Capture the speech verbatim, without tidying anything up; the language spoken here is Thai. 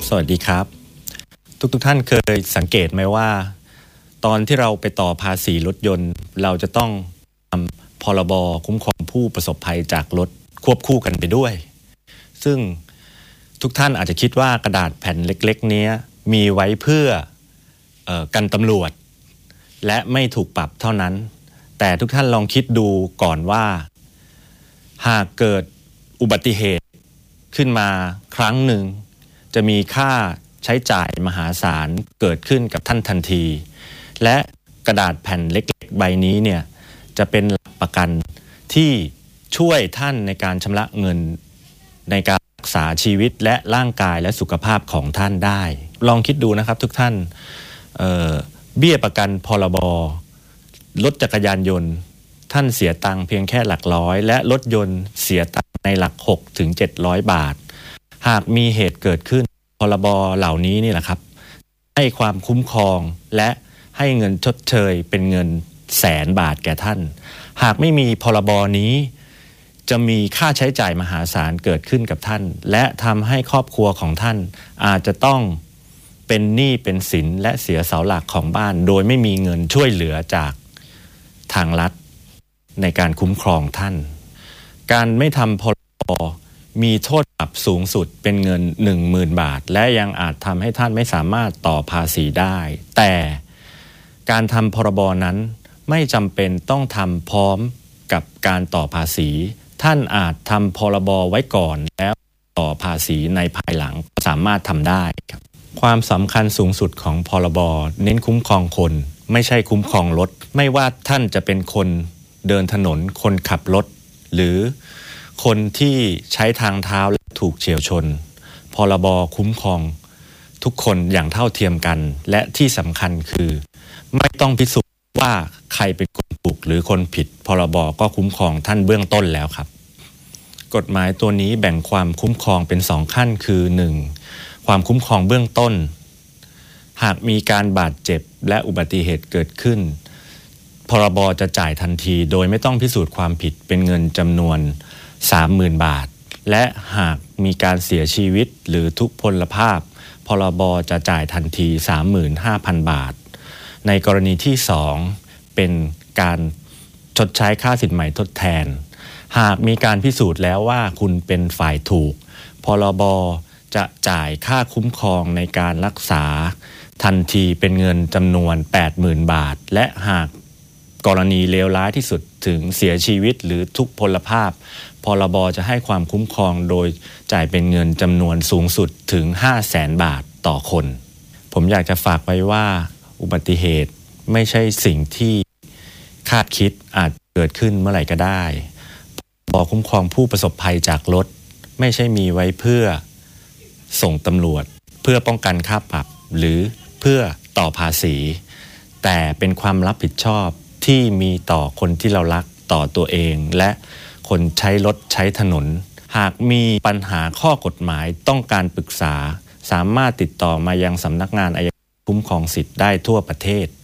สวัสดีครับทุกๆ ท, ท่านเคยสังเกตไหมว่าตอนที่เราไปต่อภาษีรถยนต์เราจะต้องทำพรบคุ้มครองผู้ประสบภัยจากรถควบคู่กันไปด้วยซึ่งทุกท่านอาจจะคิดว่ากระดาษแผ่นเล็กๆนี้มีไว้เพื่อเอ่อกันตำรวจและไม่ถูกปรับเท่านั้นแต่ทุกท่านลองคิดดูก่อนว่าหากเกิดอุบัติเหตุขึ้นมาครั้งหนึ่งจะมีค่าใช้จ่ายมหาศาลเกิดขึ้นกับท่านทันทีและกระดาษแผ่นเล็กๆใบนี้เนี่ยจะเป็นหลักประกันที่ช่วยท่านในการชำระเงินในการรักษาชีวิตและร่างกายและสุขภาพของท่านได้ลองคิดดูนะครับทุกท่านเอ่อเบี้ยประกันพรบรถจักรยานยนต์ท่านเสียตังค์เพียงแค่หลักร้อยและรถยนต์เสียตังค์ในหลักหกถึงเจ็ดร้อยบาทหากมีเหตุเกิดขึ้นพรบเหล่านี้นี่แหละครับให้ความคุ้มครองและให้เงินชดเชยเป็นเงินแสนบาทแก่ท่านหากไม่มีพรบนี้จะมีค่าใช้จ่ายมหาศาลเกิดขึ้นกับท่านและทำให้ครอบครัวของท่านอาจจะต้องเป็นหนี้เป็นสินและเสียเสาหลักของบ้านโดยไม่มีเงินช่วยเหลือจากทางรัฐในการคุ้มครองท่านการไม่ทำพรบมีโทษปรับสูงสุดเป็นเงิน หนึ่งหมื่น บาทและยังอาจทำให้ท่านไม่สามารถต่อภาษีได้แต่การทำพรบนั้นไม่จำเป็นต้องทำพร้อมกับการต่อภาษีท่านอาจทำพรบไว้ก่อนแล้วต่อภาษีในภายหลังสามารถทำได้ครับความสำคัญสูงสุดของพรบเน้นคุ้มครองคนไม่ใช่คุ้มครองรถไม่ว่าท่านจะเป็นคนเดินถนนคนขับรถหรือคนที่ใช้ทางเท้าและถูกเฉี่ยวชนพรบคุ้มครองทุกคนอย่างเท่าเทียมกันและที่สำคัญคือไม่ต้องพิสูจน์ว่าใครเป็นคนถูกหรือคนผิดพรบก็คุ้มครองท่านเบื้องต้นแล้วครับกฎหมายตัวนี้แบ่งความคุ้มครองเป็นสองขั้นคือหนึ่งความคุ้มครองเบื้องต้นหากมีการบาดเจ็บและอุบัติเหตุเกิดขึ้นพรบจะจ่ายทันทีโดยไม่ต้องพิสูจน์ความผิดเป็นเงินจำนวน สามหมื่น บาทและหากมีการเสียชีวิตหรือทุพพลภาพพรบจะจ่ายทันที สามหมื่นห้าพัน บาทในกรณีที่สองเป็นการชดใช้ค่าสินใหม่ทดแทนหากมีการพิสูจน์แล้วว่าคุณเป็นฝ่ายถูกพรบจะจ่ายค่าคุ้มครองในการรักษาทันทีเป็นเงินจำนวน แปดหมื่น บาทและหากกรณีเลวร้ายที่สุดถึงเสียชีวิตหรือทุพพลภาพพรบจะให้ความคุ้มครองโดยจ่ายเป็นเงินจำนวนสูงสุดถึง ห้าแสน บาทต่อคนผมอยากจะฝากไว้ว่าอุบัติเหตุไม่ใช่สิ่งที่คาดคิดอาจเกิดขึ้นเมื่อไหร่ก็ได้พรบคุ้มครองผู้ประสบภัยจากรถไม่ใช่มีไว้เพื่อส่งตำรวจเพื่อป้องกันค่าปรับหรือเพื่อต่อภาษีแต่เป็นความรับผิดชอบที่มีต่อคนที่เรารักต่อตัวเองและคนใช้รถใช้ถนนหากมีปัญหาข้อกฎหมายต้องการปรึกษาสามารถติดต่อมายังสำนักงานอัยการคุ้มครองสิทธิ์ได้ทั่วประเทศ